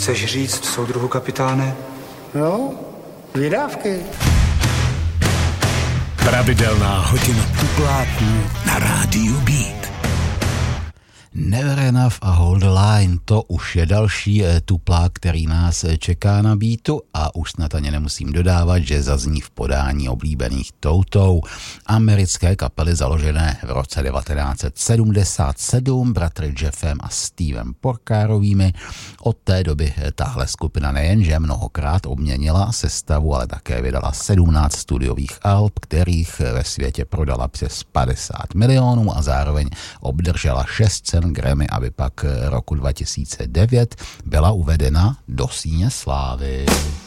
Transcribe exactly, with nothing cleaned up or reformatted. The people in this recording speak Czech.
chceš říct, soudruhu kapitáne? No, vydávky. Pravidelná hodina tupláků na rádiu Beat. Never Enough a Hold the Line, to už je další tuplák, který nás čeká na Beatu a už snad ani nemusím dodávat, že zazní v podání oblíbených toutou americké kapely založené v roce devatenáct set sedmdesát sedm bratry Jeffem a Stevem Porcarovými. Od té doby tahle skupina nejenže mnohokrát obměnila sestavu, ale také vydala sedmnáct studiových alb, kterých ve světě prodala přes padesát milionů a zároveň obdržela šest cen Grammy, aby pak roku dva tisíce devět byla uvedena do síně slávy.